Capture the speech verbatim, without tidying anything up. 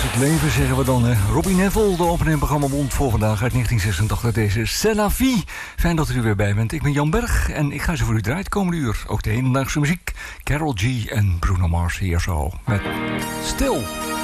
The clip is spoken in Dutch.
het leven, zeggen we dan. Hè. Robbie Neville, de opening programma Bond voor vandaag uit negentien zesentachtig. Deze C'est la vie. Fijn dat u er weer bij bent. Ik ben Jan Berg en ik ga ze voor u draaien het komende uur. Ook de hedendaagse muziek. Karol G en Bruno Mars hier zo. Met Stil.